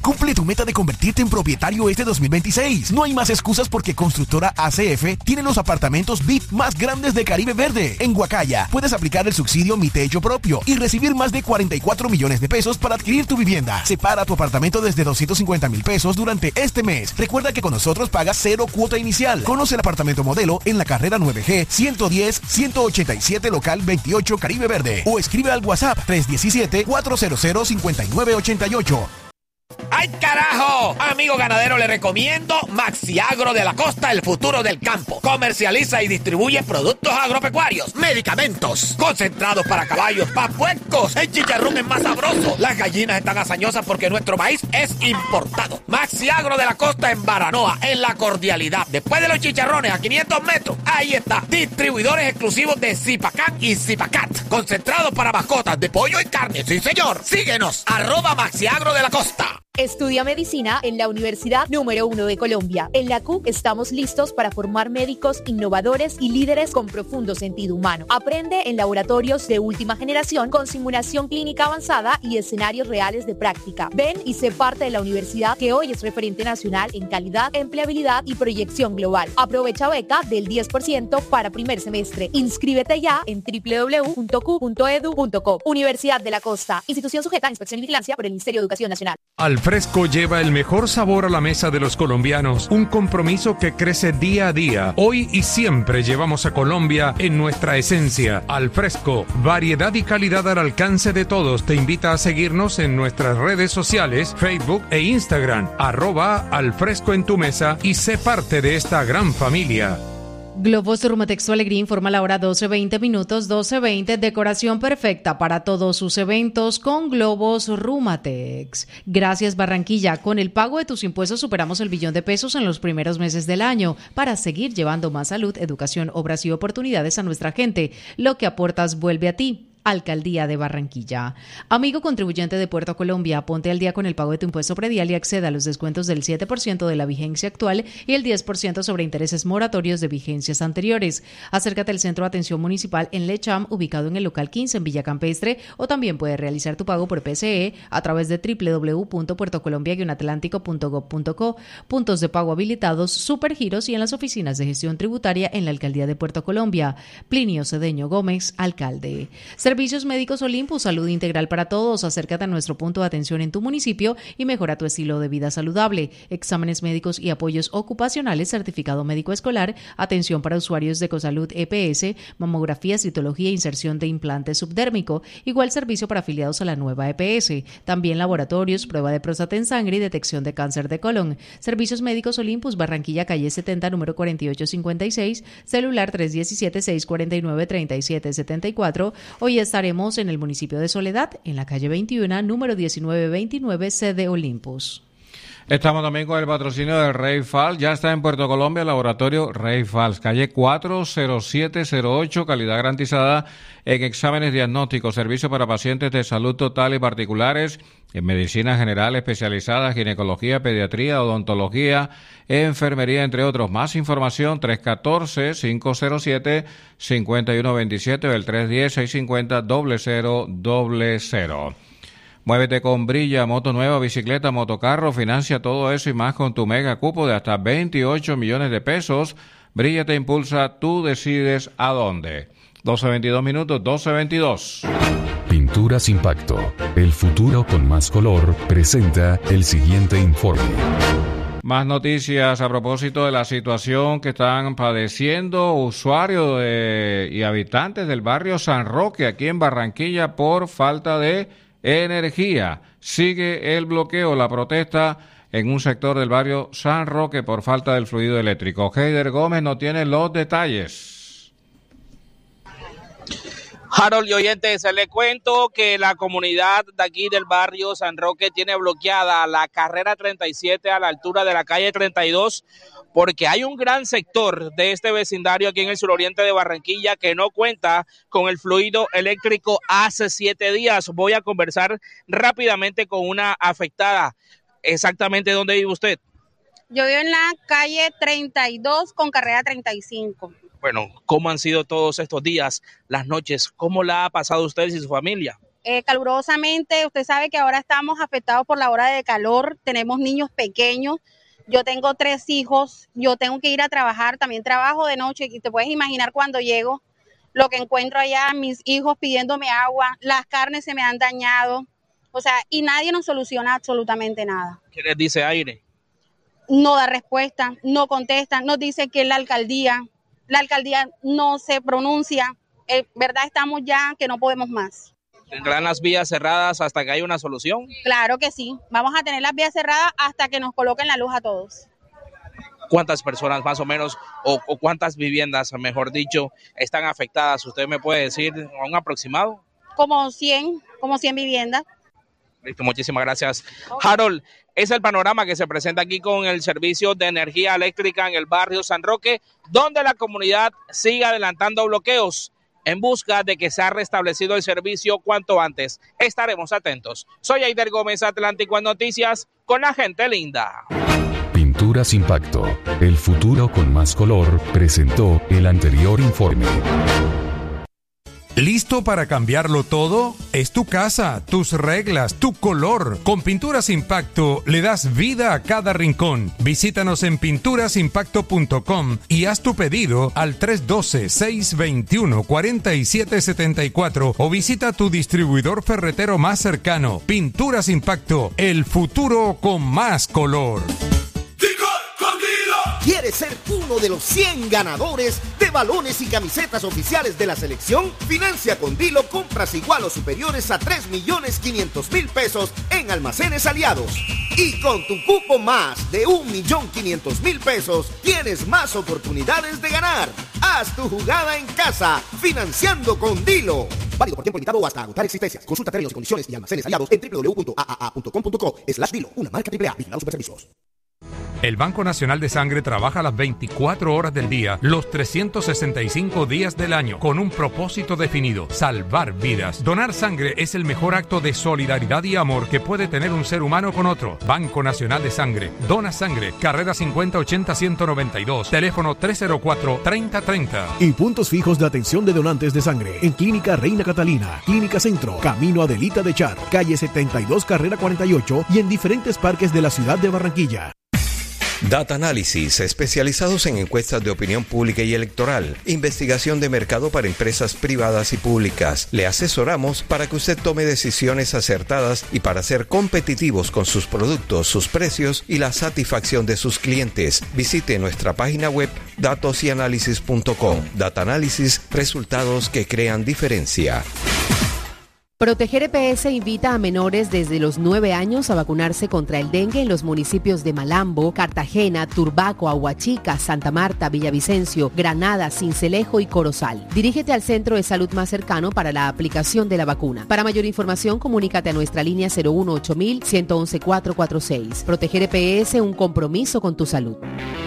Cumple tu meta de convertirte en propietario este 2026. No hay más excusas porque Constructora ACF tiene los apartamentos VIP más grandes de Caribe Verde. En Guacaya puedes aplicar el subsidio Mi Techo Propio y recibir más de 44 millones de pesos para adquirir tu vivienda. Separa tu apartamento desde 250,000 pesos durante este mes. Recuerda que con nosotros pagas 0 cuota inicial. Conoce el apartamento modelo en la carrera 9G 110-187 local 28 Caribe Verde o escribe al WhatsApp 317-400-5988. ¡Ay, carajo! Amigo ganadero, le recomiendo Maxiagro de la Costa, el futuro del campo. Comercializa y distribuye productos agropecuarios, medicamentos, concentrados para caballos, para puercos. El chicharrón es más sabroso. Las gallinas están hazañosas porque nuestro maíz es importado. Maxiagro de la Costa en Baranoa, en La Cordialidad. Después de los chicharrones, a 500 metros, ahí está. Distribuidores exclusivos de Zipacán y Zipacat. Concentrados para mascotas de pollo y carne. ¡Sí, señor! Síguenos, @Maxiagro de la Costa. Estudia medicina en la Universidad número 1 de Colombia. En la CUC estamos listos para formar médicos innovadores y líderes con profundo sentido humano. Aprende en laboratorios de última generación con simulación clínica avanzada y escenarios reales de práctica. Ven y sé parte de la universidad que hoy es referente nacional en calidad, empleabilidad y proyección global. Aprovecha beca del 10% para primer semestre. Inscríbete ya en www.cu.edu.co. Universidad de la Costa. Institución sujeta a inspección y vigilancia por el Ministerio de Educación Nacional. Alfresco lleva el mejor sabor a la mesa de los colombianos, un compromiso que crece día a día. Hoy y siempre llevamos a Colombia en nuestra esencia. Alfresco, variedad y calidad al alcance de todos. Te invita a seguirnos en nuestras redes sociales, Facebook e Instagram, @Alfresco en tu mesa y sé parte de esta gran familia. Globos Rumatex Alegría informa la hora 12:20, 12:20. Decoración perfecta para todos sus eventos con Globos Rumatex. Gracias, Barranquilla. Con el pago de tus impuestos superamos el billón de pesos en los primeros meses del año para seguir llevando más salud, educación, obras y oportunidades a nuestra gente. Lo que aportas vuelve a ti. Alcaldía de Barranquilla. Amigo contribuyente de Puerto Colombia, ponte al día con el pago de tu impuesto predial y acceda a los descuentos del 7% de la vigencia actual y el 10% sobre intereses moratorios de vigencias anteriores. Acércate al Centro de Atención Municipal en Lecham, ubicado en el local 15 en Villa Campestre, o también puedes realizar tu pago por PCE a través de www.puertocolombia-atlántico.gov.co, puntos de pago habilitados, supergiros y en las oficinas de gestión tributaria en la Alcaldía de Puerto Colombia. Plinio Cedeño Gómez, alcalde. Servicios Médicos Olympus, salud integral para todos. Acércate a nuestro punto de atención en tu municipio y mejora tu estilo de vida saludable. Exámenes médicos y apoyos ocupacionales, certificado médico escolar, atención para usuarios de Ecosalud EPS, mamografía, citología e inserción de implante subdérmico. Igual servicio para afiliados a la nueva EPS. También laboratorios, prueba de próstata en sangre y detección de cáncer de colon. Servicios Médicos Olympus, Barranquilla, calle 70, número 4856, celular 317-649-3774. Hoy estaremos en el municipio de Soledad, en la calle 21, número 1929, sede Olympus. Estamos también con el patrocinio de Rey Fals. Ya está en Puerto Colombia el laboratorio Rey Fals, calle 40708, calidad garantizada en exámenes diagnósticos, servicio para pacientes de salud total y particulares, en medicina general especializada, ginecología, pediatría, odontología, enfermería, entre otros. Más información, 314-507-5127 o el 310-650-0000. Muévete con Brilla, moto nueva, bicicleta, motocarro, financia todo eso y más con tu mega cupo de hasta 28 millones de pesos. Brilla te impulsa, tú decides a dónde. 12:22, 12:22. Pinturas Impacto, el futuro con más color, presenta el siguiente informe. Más noticias a propósito de la situación que están padeciendo usuarios y habitantes del barrio San Roque, aquí en Barranquilla, por falta de energía. Sigue el bloqueo, la protesta en un sector del barrio San Roque por falta del fluido eléctrico. Heider Gómez no tiene los detalles. Harold y oyentes, le cuento que la comunidad de aquí del barrio San Roque tiene bloqueada la carrera 37 a la altura de la calle 32 porque hay un gran sector de este vecindario aquí en el suroriente de Barranquilla que no cuenta con el fluido eléctrico hace 7 días. Voy a conversar rápidamente con una afectada. Exactamente, ¿dónde vive usted? Yo vivo en la calle 32 con carrera 35. Bueno, ¿cómo han sido todos estos días, las noches? ¿Cómo la ha pasado usted y su familia? Calurosamente, usted sabe que ahora estamos afectados por la hora de calor, tenemos niños pequeños, yo tengo 3 hijos, yo tengo que ir a trabajar, también trabajo de noche y te puedes imaginar cuando llego lo que encuentro allá, mis hijos pidiéndome agua, las carnes se me han dañado, o sea, y nadie nos soluciona absolutamente nada. ¿Qué les dice Aire? No da respuesta, no contesta, nos dice que la alcaldía no se pronuncia, verdad estamos ya que no podemos más. ¿Tendrán las vías cerradas hasta que haya una solución? Claro que sí, vamos a tener las vías cerradas hasta que nos coloquen la luz a todos. ¿Cuántas personas más o menos, o cuántas viviendas, mejor dicho, están afectadas? ¿Usted me puede decir un aproximado? Como 100 viviendas. Listo, muchísimas gracias. Harold, es el panorama que se presenta aquí con el servicio de energía eléctrica en el barrio San Roque, donde la comunidad sigue adelantando bloqueos en busca de que sea restablecido el servicio cuanto antes. Estaremos atentos. Soy Aider Gómez, Atlántico en Noticias, con la gente linda. Pinturas Impacto, el futuro con más color, presentó el anterior informe. ¿Listo para cambiarlo todo? Es tu casa, tus reglas, tu color. Con Pinturas Impacto le das vida a cada rincón. Visítanos en pinturasimpacto.com y haz tu pedido al 312-621-4774 o visita tu distribuidor ferretero más cercano. Pinturas Impacto, el futuro con más color. ¿Quieres ser uno de los 100 ganadores de balones y camisetas oficiales de la selección? Financia con Dilo compras igual o superiores a 3.500.000 pesos en Almacenes Aliados. Y con tu cupo más de 1.500.000 pesos, tienes más oportunidades de ganar. Haz tu jugada en casa, financiando con Dilo. Válido por tiempo limitado o hasta agotar existencias. Consulta términos y condiciones y Almacenes Aliados en www.aaa.com.co/Dilo. Una marca AAA. Vigilados Superservicios. El Banco Nacional de Sangre trabaja las 24 horas del día, los 365 días del año, con un propósito definido: salvar vidas. Donar sangre es el mejor acto de solidaridad y amor que puede tener un ser humano con otro. Banco Nacional de Sangre. Dona sangre. Carrera 5080-192. Teléfono 304-3030. Y puntos fijos de atención de donantes de sangre en Clínica Reina Catalina, Clínica Centro, Camino Adelita de Char, calle 72, carrera 48 y en diferentes parques de la ciudad de Barranquilla. Data Análisis, especializados en encuestas de opinión pública y electoral, investigación de mercado para empresas privadas y públicas. Le asesoramos para que usted tome decisiones acertadas y para ser competitivos con sus productos, sus precios y la satisfacción de sus clientes. Visite nuestra página web datosyanalysis.com. Data Análisis, resultados que crean diferencia. Proteger EPS invita a menores desde los 9 años a vacunarse contra el dengue en los municipios de Malambo, Cartagena, Turbaco, Aguachica, Santa Marta, Villavicencio, Granada, Sincelejo y Corozal. Dirígete al centro de salud más cercano para la aplicación de la vacuna. Para mayor información, comunícate a nuestra línea 018-111-446. Proteger EPS, un compromiso con tu salud.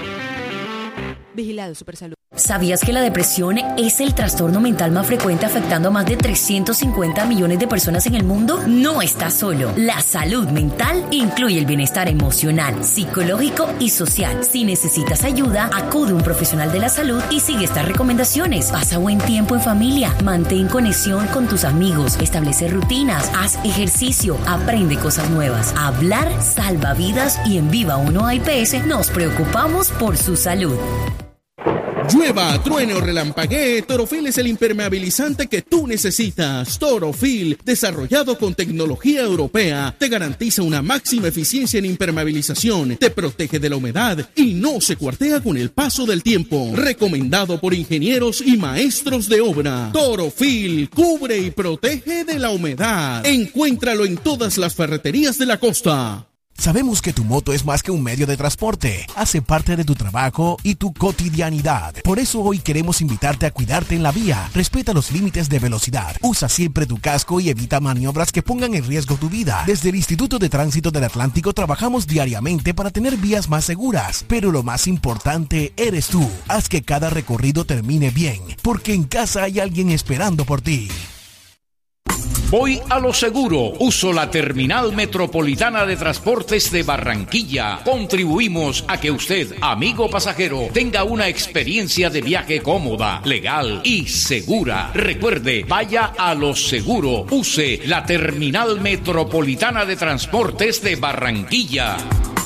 Vigilado Supersalud. ¿Sabías que la depresión es el trastorno mental más frecuente afectando a más de 350 millones de personas en el mundo? No estás solo. La salud mental incluye el bienestar emocional, psicológico y social. Si necesitas ayuda, acude a un profesional de la salud y sigue estas recomendaciones. Pasa buen tiempo en familia, mantén conexión con tus amigos, establece rutinas, haz ejercicio, aprende cosas nuevas. Hablar salva vidas y en Viva 1 IPS nos preocupamos por su salud. Llueva, truene o relampaguee, Torofil es el impermeabilizante que tú necesitas. Torofil, desarrollado con tecnología europea, te garantiza una máxima eficiencia en impermeabilización, te protege de la humedad y no se cuartea con el paso del tiempo. Recomendado por ingenieros y maestros de obra. Torofil, cubre y protege de la humedad. Encuéntralo en todas las ferreterías de la costa. Sabemos que tu moto es más que un medio de transporte, hace parte de tu trabajo y tu cotidianidad. Por eso hoy queremos invitarte a cuidarte en la vía. Respeta los límites de velocidad, usa siempre tu casco y evita maniobras que pongan en riesgo tu vida. Desde el Instituto de Tránsito del Atlántico trabajamos diariamente para tener vías más seguras, pero lo más importante eres tú. Haz que cada recorrido termine bien, porque en casa hay alguien esperando por ti. Voy a lo seguro. Uso la Terminal Metropolitana de Transportes de Barranquilla. Contribuimos a que usted, amigo pasajero, tenga una experiencia de viaje cómoda, legal y segura. Recuerde, vaya a lo seguro. Use la Terminal Metropolitana de Transportes de Barranquilla.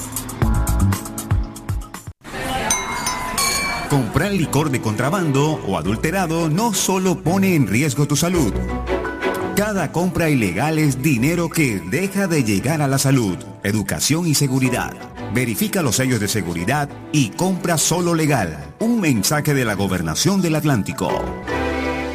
Comprar licor de contrabando o adulterado no solo pone en riesgo tu salud. Cada compra ilegal es dinero que deja de llegar a la salud, educación y seguridad. Verifica los sellos de seguridad y compra solo legal. Un mensaje de la Gobernación del Atlántico.